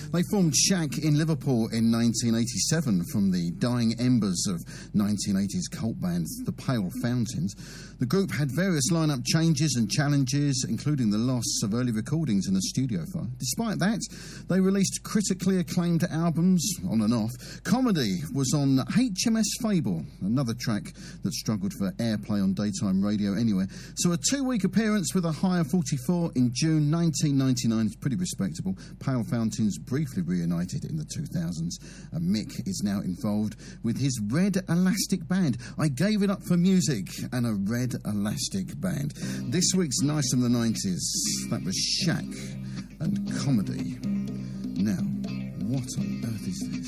They formed Shack in Liverpool in 1987 from the dying embers of 1980s cult band The Pale Fountains. The group had various lineup changes and challenges, including the loss of early recordings in a studio fire. Despite that, they released critically acclaimed albums on and off. Comedy was on HMS Fable, another track that struggled for airplay on daytime radio anyway. So a 2-week appearance with a high of 44 in June 1999 is pretty respectable. Pale Fountains briefly reunited in the 2000s, and Mick is now involved with his Red Elastic Band. I gave it up for music and a Red Elastic Band. This week's Nice from the 90s, that was Shack and Comedy. Now, what on earth is this?